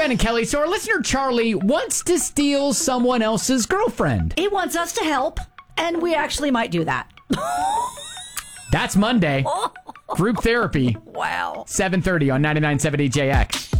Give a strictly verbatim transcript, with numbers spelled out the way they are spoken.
Ben and Kelly. So our listener Charlie wants to steal someone else's girlfriend. He wants us to help, and we actually might do that. That's Monday. Group therapy. Wow. seven thirty on ninety-nine point seven E J X.